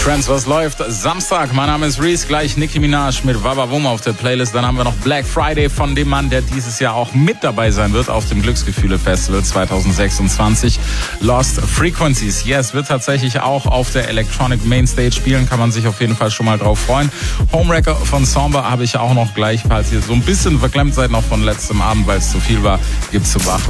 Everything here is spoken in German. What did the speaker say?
Friends, was läuft? Samstag, mein Name ist Reese, gleich Nicki Minaj mit Wabawum auf der Playlist. Dann haben wir noch Black Friday von dem Mann, der dieses Jahr auch mit dabei sein wird auf dem Glücksgefühle Festival 2026. Lost Frequencies. Yes, wird tatsächlich auch auf der Electronic Mainstage spielen, kann man sich auf jeden Fall schon mal drauf freuen. Homewrecker von Somber habe ich auch noch gleich, falls ihr so ein bisschen verklemmt seid noch von letztem Abend, weil es zu viel war, gibt's zum Wach.